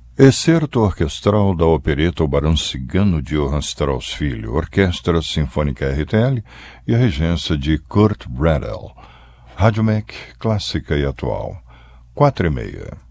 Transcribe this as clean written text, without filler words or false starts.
Excerto orquestral da opereta O Barão Cigano de Johann Strauss Filho, Orquestra Sinfônica RTL e a regência de Kurt Bradel. Rádio MEC, clássica e atual. 4h30.